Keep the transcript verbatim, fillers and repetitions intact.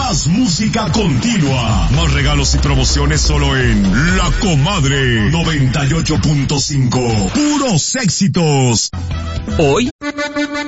Más música continua. Más regalos y promociones solo en La Comadre noventa y ocho punto cinco. Puros éxitos. Hoy